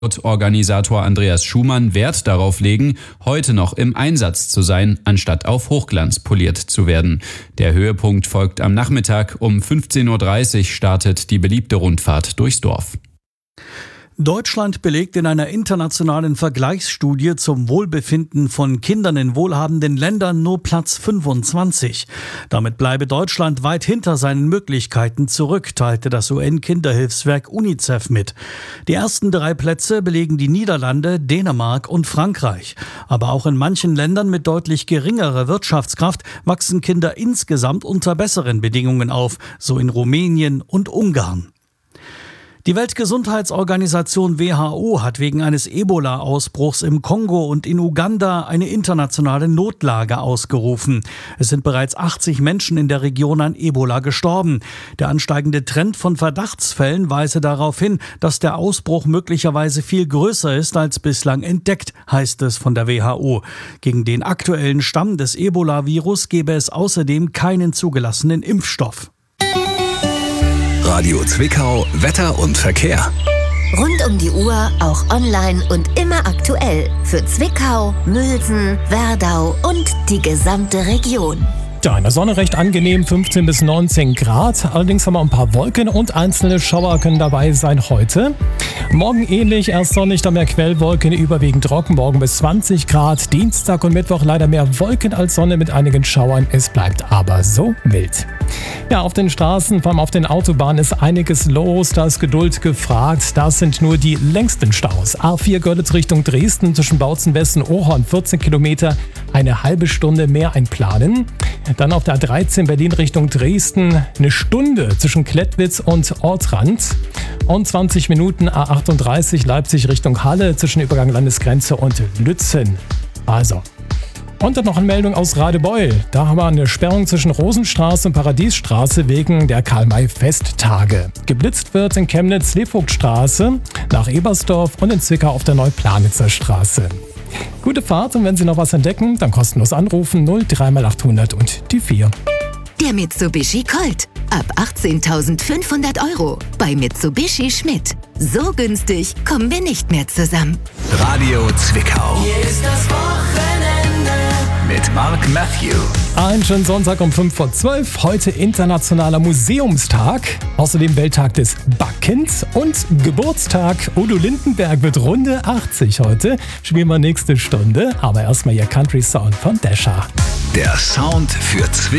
Organisator Andreas Schumann Wert darauf legen, heute noch im Einsatz zu sein, anstatt auf Hochglanz poliert zu werden. Der Höhepunkt folgt am Nachmittag. Um 15.30 Uhr startet die beliebte Rundfahrt durchs Dorf. Deutschland belegt in einer internationalen Vergleichsstudie zum Wohlbefinden von Kindern in wohlhabenden Ländern nur Platz 25. Damit bleibe Deutschland weit hinter seinen Möglichkeiten zurück, teilte das UN-Kinderhilfswerk UNICEF mit. Die ersten 3 Plätze belegen die Niederlande, Dänemark und Frankreich. Aber auch in manchen Ländern mit deutlich geringerer Wirtschaftskraft wachsen Kinder insgesamt unter besseren Bedingungen auf, so in Rumänien und Ungarn. Die Weltgesundheitsorganisation WHO hat wegen eines Ebola-Ausbruchs im Kongo und in Uganda eine internationale Notlage ausgerufen. Es sind bereits 80 Menschen in der Region an Ebola gestorben. Der ansteigende Trend von Verdachtsfällen weise darauf hin, dass der Ausbruch möglicherweise viel größer ist als bislang entdeckt, heißt es von der WHO. Gegen den aktuellen Stamm des Ebola-Virus gebe es außerdem keinen zugelassenen Impfstoff. Radio Zwickau, Wetter und Verkehr. Rund um die Uhr, auch online und immer aktuell. Für Zwickau, Mülsen, Werdau und die gesamte Region. Ja, in der Sonne recht angenehm, 15 bis 19 Grad. Allerdings haben wir ein paar Wolken und einzelne Schauer können dabei sein heute. Morgen ähnlich, erst sonnig, dann mehr Quellwolken, überwiegend trocken, morgen bis 20 Grad. Dienstag und Mittwoch leider mehr Wolken als Sonne mit einigen Schauern. Es bleibt aber so mild. Ja, auf den Straßen, vor allem auf den Autobahnen ist einiges los. Da ist Geduld gefragt. Das sind nur die längsten Staus. A4 Görlitz Richtung Dresden zwischen Bautzen West und Ohorn 14 Kilometer, eine halbe Stunde mehr einplanen. Dann auf der A13 Berlin Richtung Dresden eine Stunde zwischen Klettwitz und Ortrand. Und 20 Minuten A38 Leipzig Richtung Halle zwischen Übergang Landesgrenze und Lützen. Also. Und dann noch eine Meldung aus Radebeul. Da haben wir eine Sperrung zwischen Rosenstraße und Paradiesstraße wegen der Karl-May-Festtage. Geblitzt wird in Chemnitz Leofogtstraße nach Ebersdorf und in Zwickau auf der Neuplanitzer Straße. Gute Fahrt und wenn Sie noch was entdecken, dann kostenlos anrufen 03800 und die 4. Der Mitsubishi Colt. Ab 18.500 € bei Mitsubishi Schmidt. So günstig kommen wir nicht mehr zusammen. Radio Zwickau. Hier ist das Wochenende. Mit Mark Matthew. Einen schönen Sonntag um 5:12. Heute internationaler Museumstag. Außerdem Welttag des Backens und Geburtstag. Udo Lindenberg wird Runde 80 heute. Spielen wir nächste Stunde. Aber erstmal ihr Country Sound von Desha. Der Sound für Zwickau.